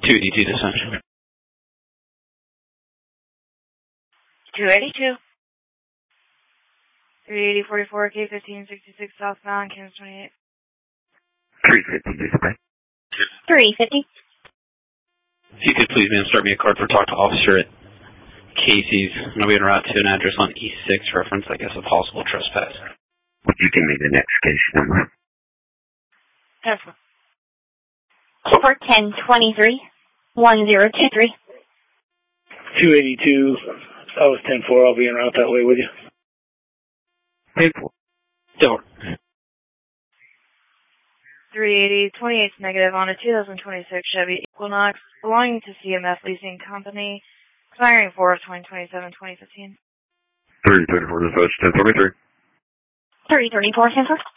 282 descent. 282. 38044 K1566 southbound, Kansas 28. 350, display. 350. If you could please, ma'am, start me a card for talk to officer at Casey's. I'm going to be en route to an address on East 6, reference, I guess, a possible trespass. Would you give me the next case number? Yes. For 1023 1023. 282. I was 10-4. I'll be en route that way with you. 10-4. Door. 380, 28 negative on a 2026 Chevy Equinox belonging to CMF Leasing Company, expiring 4/2027, 2015. 334 dispatch, 1023. 334, Sanford.